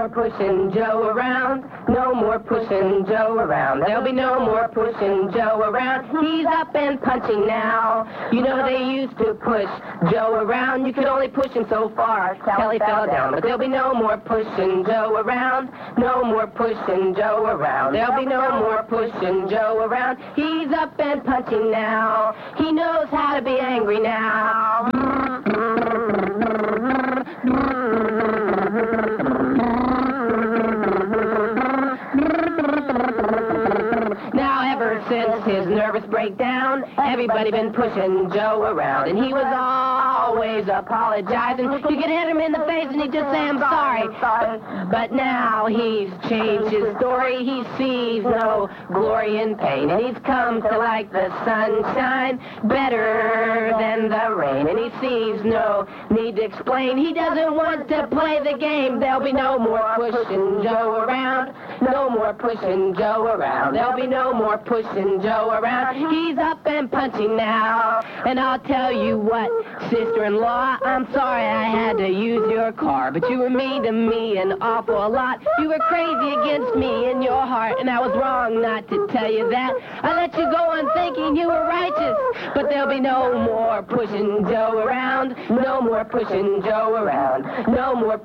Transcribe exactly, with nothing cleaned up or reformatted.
more pushing Joe around. No more pushing Joe around. There'll be no more pushing Joe around. He's up and punching now. You know they used to push Joe around. You could only push him so far till he fell down. But there'll be no more pushing Joe around. No more pushing Joe around. There'll be no more pushing Joe around. He's up and punching now. He knows how to be angry now. Now, ever since his nervous breakdown, everybody been pushing Joe around, and he was always apologizing. You could hit him in the face and he'd just say, I'm sorry. But now he's changed his story. He sees no glory in pain, and he's come to like the sunshine better than the rain, and he sees no need to explain. He doesn't want to play the game. There'll be no more pushing Joe around. No more pushing Joe around. There'll be no more pushing Joe around. He's up and punching now. And I'll tell you what, sister-in-law, I'm sorry I had to use your car, but you were mean to me an awful lot. You were crazy against me in your heart, and I was wrong not to tell you that. I let you go on thinking you were righteous, but there'll be no more pushing Joe around. No more pushing Joe around. No more